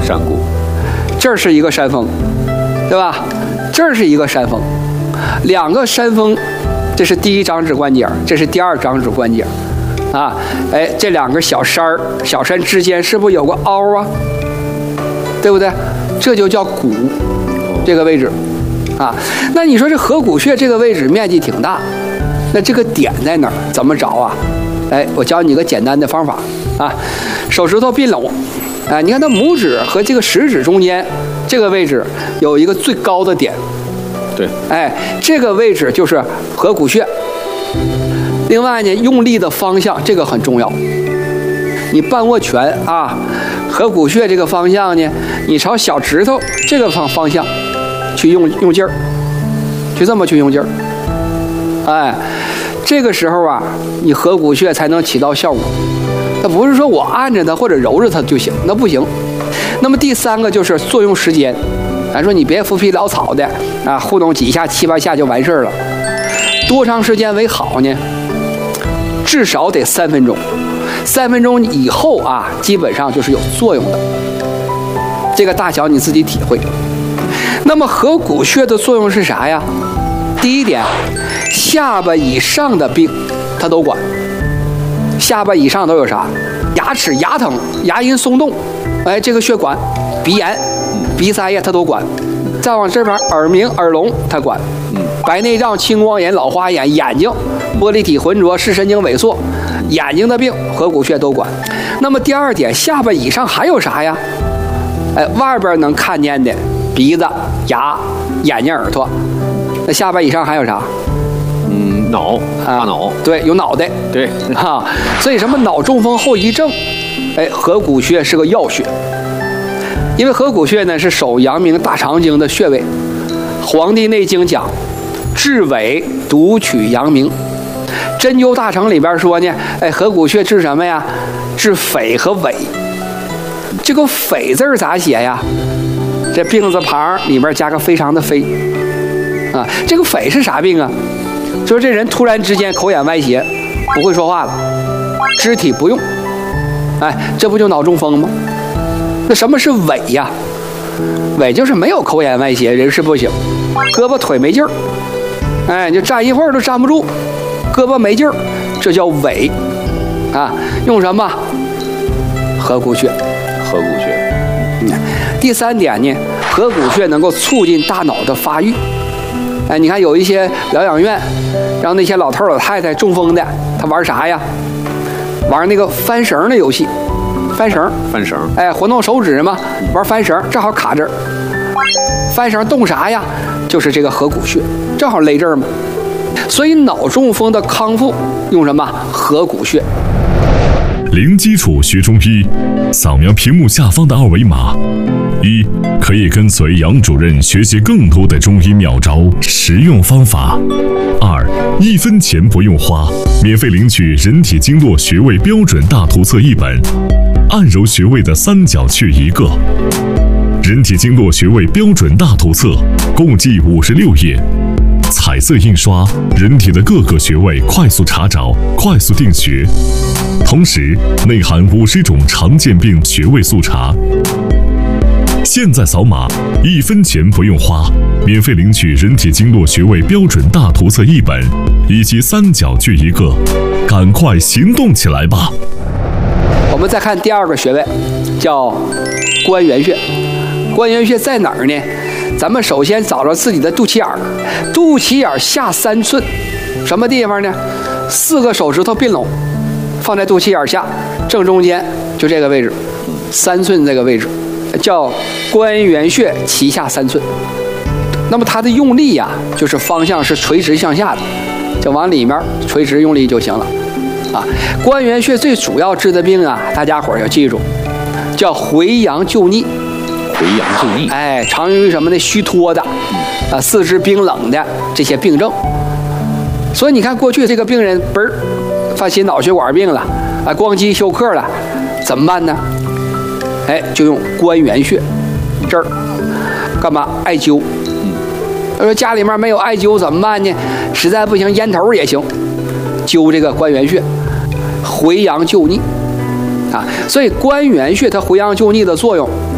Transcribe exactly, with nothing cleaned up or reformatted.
山谷， 这儿是一个山峰，对吧？这儿是一个山峰，两个山峰，这是第一掌指关节，这是第二掌指关节，啊，哎，这两个小山儿、小山之间是不是有个凹啊？对不对？这就叫骨，这个位置，啊，那你说这合谷穴这个位置面积挺大，那这个点在哪儿？怎么找啊？哎，我教你个简单的方法啊，手指头并拢，哎，你看它拇指和这个食指中间这个位置有一个最高的点， 对， 哎，这个位置就是合谷穴。另外呢，用力的方向这个很重要。你半握拳啊，合谷穴这个方向呢，你朝小指头这个方方向去用用劲儿，就这么去用劲儿，哎。这个时候啊，你合谷穴才能起到效果。那不是说我按着它或者揉着它就行，那不行。那么第三个就是作用时间，咱说你别浮皮潦草的啊，糊弄几下七八下就完事儿了。多长时间为好呢？至少得三分钟，三分钟以后啊，基本上就是有作用的。这个大小你自己体会。那么合谷穴的作用是啥呀？第一点，下巴以上的病它都管。下巴以上都有啥？牙齿牙疼、牙龈松动，哎，这个血管；鼻炎、鼻塞呀，它都管。再往这边，耳鸣、耳聋它管。白内障、青光眼、老花眼、眼睛、玻璃体浑浊、视神经萎缩，眼睛的病合谷穴都管。那么第二点，下巴以上还有啥呀？哎，外边能看见的鼻子、牙、眼睛、耳朵。那下巴以上还有啥？ 嗯，脑，大脑， 啊、对，有脑袋， 对， 哈、啊，所以什么脑中风后遗症，哎，合谷穴是个要穴，因为合谷穴呢是手阳明大肠经的穴位，《黄帝内经》讲，治伪独取阳明，针灸大成里边说呢，哎，合谷穴治什么呀？治匪和伪。这个匪字儿咋写呀？这病字旁里边加个非常的非。啊，这个匪是啥病啊？就是这人突然之间口眼歪斜，不会说话了，肢体不用，哎，这不就脑中风吗？那什么是痿呀？痿就是没有口眼歪斜，人事不省，胳膊腿没劲儿，哎，就站一会儿都站不住，胳膊没劲儿，这叫痿啊。用什么？合谷穴。 合谷穴。 嗯，第三点呢，合谷穴能够促进大脑的发育。哎，你看有一些疗养院，让那些老头老太太中风的，他玩啥呀？玩那个翻绳的游戏，翻绳， 翻绳， 哎，活动手指嘛，玩翻绳，正好卡这儿。翻绳动啥呀？就是这个合谷穴，正好勒这儿嘛。所以脑中风的康复用什么？合谷穴。 零基础学中医，扫描屏幕下方的二维码。一，可以跟随杨主任学习更多的中医妙招、实用方法。二，一分钱不用花，免费领取人体经络穴位标准大图册一本，按揉穴位的三角穴一个。人体经络穴位标准大图册共计五十六页，彩色印刷，人体的各个穴位快速查找、快速定穴，同时内含五十种常见病穴位速查。现在扫码，一分钱不用花，免费领取人体经络穴位标准大图册一本，以及三角穴一个，赶快行动起来吧！ 我们再看第二个穴位，叫关元穴。关元穴在哪儿呢？咱们首先找着自己的肚脐眼儿，肚脐眼下三寸，什么地方呢？四个手指头并拢，放在肚脐眼下正中间，就这个位置，三寸这个位置，叫关元穴脐下三寸。那么它的用力呀、啊，就是方向是垂直向下的，就往里面垂直用力就行了。啊，关元穴最主要治的病啊，大家伙儿要记住，叫回阳救逆。 回阳救逆， 哎，常用于什么呢？虚脱的，啊，四肢冰冷的这些病症。所以你看，过去这个病人嘣儿犯心脑血管病了，啊，光肌休克了，怎么办呢？哎，就用关元穴这儿干嘛？艾灸。他说家里面没有艾灸怎么办呢？实在不行，烟头也行，灸这个关元穴，回阳救逆。啊，所以关元穴它回阳救逆的作用